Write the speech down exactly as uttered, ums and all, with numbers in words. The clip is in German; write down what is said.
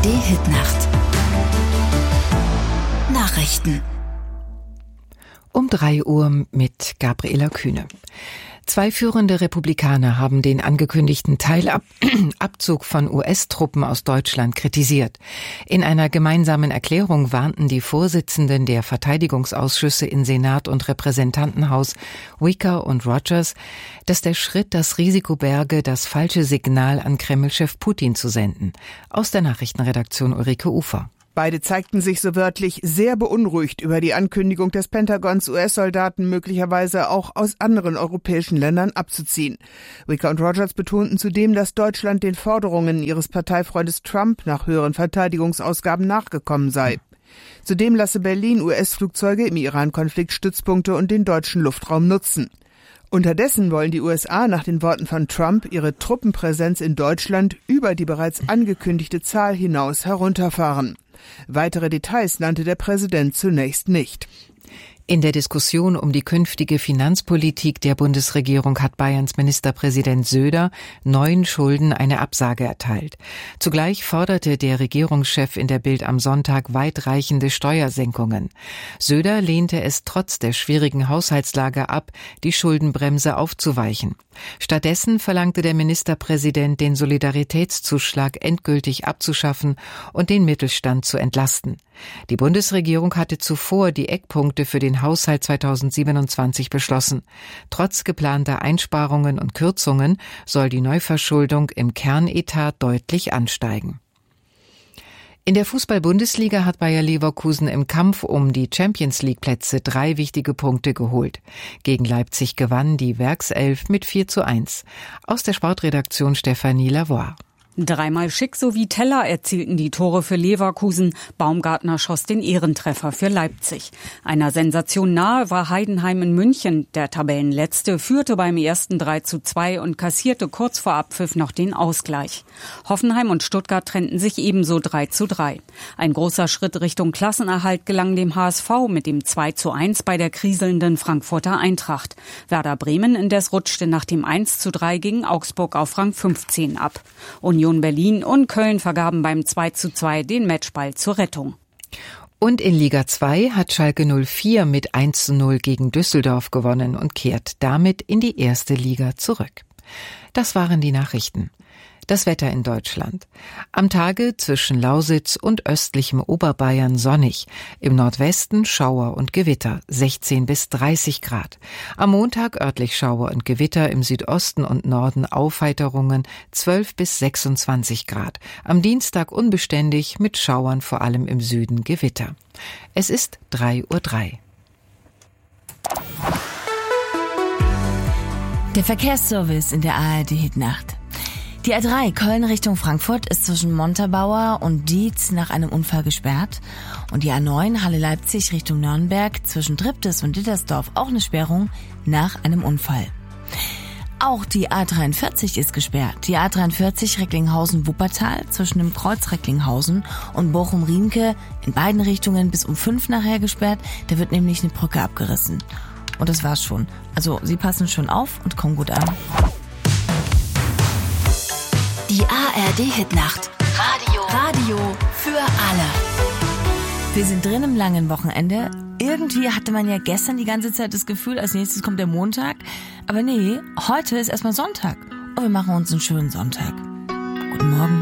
D-Hit-Nacht. Nachrichten. Um drei Uhr mit Gabriela Kühne. Zwei führende Republikaner haben den angekündigten Teilabzug von U S-Truppen aus Deutschland kritisiert. In einer gemeinsamen Erklärung warnten die Vorsitzenden der Verteidigungsausschüsse in Senat und Repräsentantenhaus, Wicker und Rogers, dass der Schritt das Risiko berge, das falsche Signal an Kreml-Chef Putin zu senden. Aus der Nachrichtenredaktion Ulrike Ufer. Beide zeigten sich so wörtlich sehr beunruhigt über die Ankündigung des Pentagons, U S-Soldaten möglicherweise auch aus anderen europäischen Ländern abzuziehen. Wicker und Rogers betonten zudem, dass Deutschland den Forderungen ihres Parteifreundes Trump nach höheren Verteidigungsausgaben nachgekommen sei. Zudem lasse Berlin U S-Flugzeuge im Iran-Konflikt Stützpunkte und den deutschen Luftraum nutzen. Unterdessen wollen die U S A nach den Worten von Trump ihre Truppenpräsenz in Deutschland über die bereits angekündigte Zahl hinaus herunterfahren. Weitere Details nannte der Präsident zunächst nicht. In der Diskussion um die künftige Finanzpolitik der Bundesregierung hat Bayerns Ministerpräsident Söder neuen Schulden eine Absage erteilt. Zugleich forderte der Regierungschef in der Bild am Sonntag weitreichende Steuersenkungen. Söder lehnte es trotz der schwierigen Haushaltslage ab, die Schuldenbremse aufzuweichen. Stattdessen verlangte der Ministerpräsident, den Solidaritätszuschlag endgültig abzuschaffen und den Mittelstand zu entlasten. Die Bundesregierung hatte zuvor die Eckpunkte für den Haushalt zweitausendsiebenundzwanzig beschlossen. Trotz geplanter Einsparungen und Kürzungen soll die Neuverschuldung im Kernetat deutlich ansteigen. In der Fußball-Bundesliga hat Bayer Leverkusen im Kampf um die Champions-League-Plätze drei wichtige Punkte geholt. Gegen Leipzig gewann die Werkself mit vier zu eins. Aus der Sportredaktion Stefanie Lavoie. Dreimal Schick sowie Teller erzielten die Tore für Leverkusen. Baumgartner schoss den Ehrentreffer für Leipzig. Einer Sensation nahe war Heidenheim in München. Der Tabellenletzte führte beim ersten drei zu zwei und kassierte kurz vor Abpfiff noch den Ausgleich. Hoffenheim und Stuttgart trennten sich ebenso drei zu drei. Ein großer Schritt Richtung Klassenerhalt gelang dem H S V mit dem zwei zu eins bei der kriselnden Frankfurter Eintracht. Werder Bremen indes rutschte nach dem eins zu drei gegen Augsburg auf Rang fünfzehn ab. Union Berlin und Köln vergaben beim zwei zu zwei den Matchball zur Rettung. Und in Liga zwei hat Schalke null vier mit eins zu null gegen Düsseldorf gewonnen und kehrt damit in die erste Liga zurück. Das waren die Nachrichten. Das Wetter in Deutschland. Am Tage zwischen Lausitz und östlichem Oberbayern sonnig. Im Nordwesten Schauer und Gewitter, sechzehn bis dreißig Grad. Am Montag örtlich Schauer und Gewitter, im Südosten und Norden Aufheiterungen, zwölf bis sechsundzwanzig Grad. Am Dienstag unbeständig mit Schauern, vor allem im Süden Gewitter. Es ist drei Uhr drei. Der Verkehrsservice in der A R D-Hit-Nacht. Die A drei Köln Richtung Frankfurt ist zwischen Montabaur und Dietz nach einem Unfall gesperrt. Und die A neun Halle Leipzig Richtung Nürnberg zwischen Triptis und Dittersdorf auch eine Sperrung nach einem Unfall. Auch die A dreiundvierzig ist gesperrt. Die A dreiundvierzig Recklinghausen-Wuppertal zwischen dem Kreuz Recklinghausen und Bochum-Riemke in beiden Richtungen bis um fünf nachher gesperrt. Da wird nämlich eine Brücke abgerissen. Und das war's schon. Also Sie passen schon auf und kommen gut an. Die A R D-Hit-Nacht. Radio. Radio für alle. Wir sind drin im langen Wochenende. Irgendwie hatte man ja gestern die ganze Zeit das Gefühl, als nächstes kommt der Montag. Aber nee, heute ist erstmal Sonntag. Und wir machen uns einen schönen Sonntag. Guten Morgen.